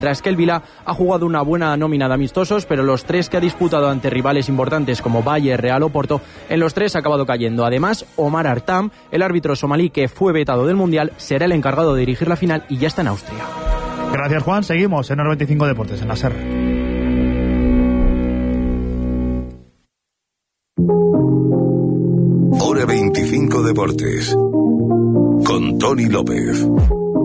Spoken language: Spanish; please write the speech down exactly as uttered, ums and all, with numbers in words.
Tras que el Vila ha jugado una buena nómina de amistosos, pero los tres que ha disputado ante rivales importantes como Bayern, Real o Porto, en los tres ha acabado cayendo. Además, Omar Artam, el árbitro somalí que fue vetado del Mundial, será el encargado de dirigir la final y ya está en Austria. Gracias, Juan. Seguimos en noventa y cinco Deportes, en la SER. Hora veinticinco Deportes con Tony López.